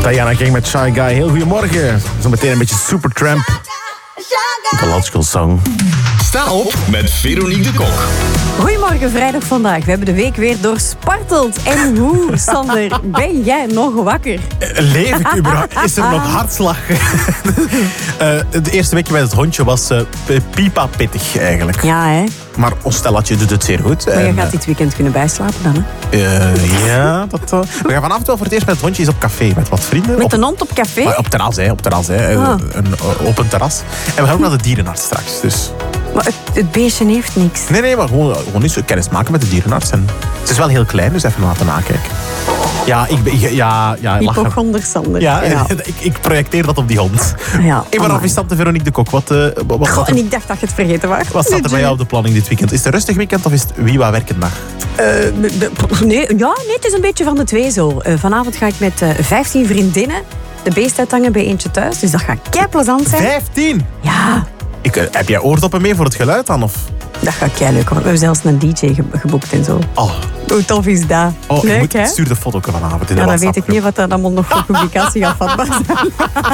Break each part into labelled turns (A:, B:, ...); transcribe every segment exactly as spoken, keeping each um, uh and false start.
A: Diana King met Shy Guy. Heel goedemorgen. Zo meteen een beetje Supertramp. The Logical Song.
B: Sta op met Veronique de Kok.
C: Goedemorgen, vrijdag vandaag. We hebben de week weer doorsparteld. En hoe, Sander, ben jij nog wakker?
A: Leef ik überhaupt? Is er nog hartslag? uh, de eerste weekje met het hondje was uh, pipa pittig eigenlijk.
C: Ja, hè?
A: Maar ons stelletje doet het zeer goed.
C: Maar je
A: en,
C: gaat dit weekend kunnen bijslapen dan, hè?
A: Uh, ja, dat... Uh, we gaan vanavond wel voor het eerst met het hondje eens op café. Met wat vrienden.
C: Met
A: op,
C: een hond op café?
A: maar op terras, hè. Op terras, hè.
C: Ah.
A: Een, een open terras. En we gaan ook naar de dierenarts straks, dus...
C: Maar het, het beestje heeft niks.
A: Nee, nee, maar gewoon, gewoon eens kennis maken met de dierenarts. En het is wel heel klein, dus even laten nakijken. Ja, ik ben... Ja, ja,
C: Hypochonder Sander.
A: Ja,
C: ja.
A: ik, ik projecteer dat op die hond.
C: Ja,
A: Hey, maar af is dat de Veronique de Kok? Wat, uh, wat, wat,
C: Goh, en ik dacht dat je het vergeten was.
A: wat staat er bij jou op de planning dit weekend? Is het een rustig weekend of is het wie wat werkendag?
C: Uh, de, de, nee, ja, nee, het is een beetje van de twee zo. Uh, vanavond ga ik met uh, vijftien vriendinnen de beest uithangen bij eentje thuis. Dus dat gaat kei plezant zijn.
A: vijftien?
C: Ja.
A: Ik, uh, heb jij oordoppen mee voor het geluid dan? Of?
C: Dat gaat kei leuk hoor. We hebben zelfs een D J ge- geboekt en zo.
A: Oh,
C: Hoe tof is dat?
A: oh
C: Leuk,
A: moet,
C: hè?
A: stuur de foto vanavond in de
C: Ja, dan weet
A: WhatsApp
C: ik niet wat dat allemaal nog voor publicatie gaat vatbaar zijn.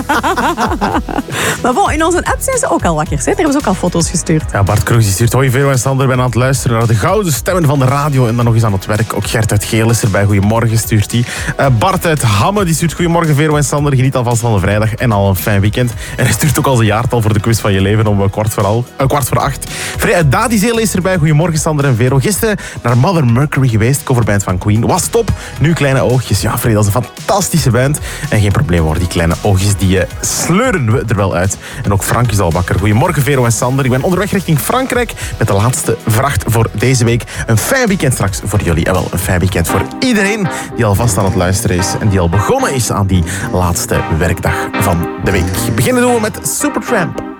C: Maar bon, in onze app zijn ze ook al wakker. Hè? Daar hebben ze ook al foto's gestuurd.
A: Ja, Bart Kroes die stuurt. Hoi Vero en Sander, ben aan het luisteren naar de gouden stemmen van de radio. En dan nog eens aan het werk. Ook Gert uit Geel is erbij. Goedemorgen stuurt hij. Uh, Bart uit Hamme die stuurt. Goedemorgen Vero en Sander. Geniet alvast van de vrijdag en al een fijn weekend. En hij stuurt ook al zijn jaartal voor de quiz van je leven om uh, kwart, voor al, uh, kwart voor acht. Vrij uit Dadizeel is erbij. Goedemorgen Sander en Vero. Gisteren naar Mother Mercury geweest. Coverband van Queen. Was top. Nu kleine oogjes. Ja, Vrij, dat is een fantastische band. En geen probleem hoor. Die kleine oogjes die uh, sleuren we er wel uit. En ook Frank is al wakker. Goedemorgen Vero en Sander. Ik ben onderweg richting Frankrijk met de laatste vracht voor deze week. Een fijn weekend straks voor jullie. En wel een fijn weekend voor iedereen die alvast aan het luisteren is. En die al begonnen is aan die laatste werkdag van de week. Beginnen doen we met Supertramp.